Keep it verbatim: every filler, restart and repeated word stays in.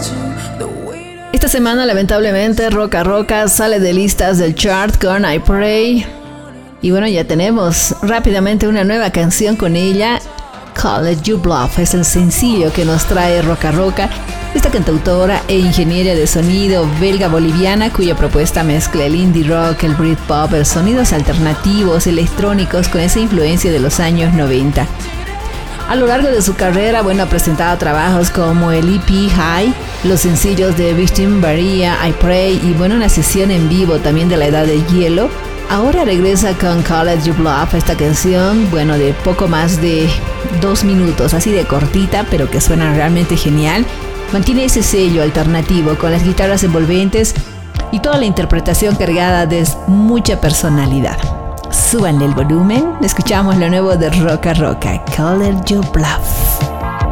Esta semana, lamentablemente, Roca Roca sale de listas del chart con I Pray. Y bueno, ya tenemos rápidamente una nueva canción con ella. Call It Your Bluff es el sencillo que nos trae Roca Roca, esta cantautora e ingeniera de sonido belga-boliviana cuya propuesta mezcla el indie rock, el Britpop, los sonidos alternativos, electrónicos con esa influencia de los años noventa. A lo largo de su carrera, bueno, ha presentado trabajos como el E P High, los sencillos de Victim Maria, I Pray y bueno, una sesión en vivo también de la Edad de Hielo. Ahora regresa con Call It Your Bluff, esta canción, bueno, de poco más de dos minutos, así de cortita, pero que suena realmente genial. Mantiene ese sello alternativo con las guitarras envolventes y toda la interpretación cargada de mucha personalidad. Súbanle el volumen, escuchamos lo nuevo de Roca Roca, Call It Your Bluff.